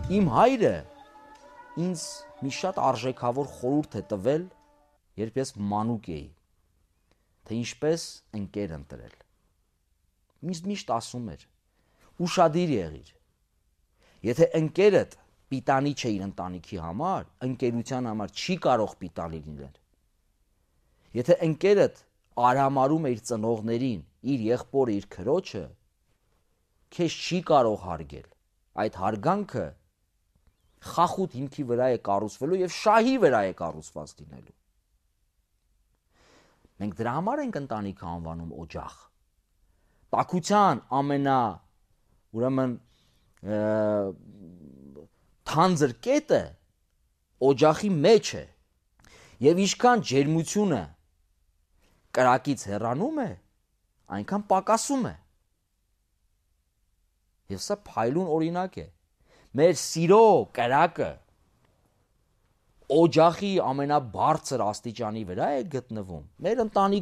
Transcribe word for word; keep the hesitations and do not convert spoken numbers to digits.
Իմ հայրը ինձ մի շատ արժեքավոր խորհուրդ է տվել, երբ ես մանուկ էի, թե ինչպես ընկեր ընտրել։ Ինձ միշտ ասում էր. ուշադիր եղիր։ Եթե ընկերդ պիտանի չէ իր ընտանիքի համար, ընկերության համար չի կարող պիտանի լինել։ Եթե ընկերդ արհամարում է իր ծնողներին, իր եղբորը, իր քրոջը, քեզ չի կարող հարգել։ Այդ հարգանքը խախուտ հիմքի վրա է կառուցվելու եւ շահի վրա է կառուցված լինելու։ Մենք դրա համար ենք ընտանիքը անվանում օջախ։ Տաքության ամենա ուրեմն թանձր կետը օջախի մեջ է եւ ինչքան ջերմությունը կրակից հեռանում է, այնքան պակասում է։ Եվ սա փայլուն օրինակ է։ Մեր սիրո կրակը օջախի ամենաբարձր աստիճանի վրա է գտնվում։ Մեր ընտանիք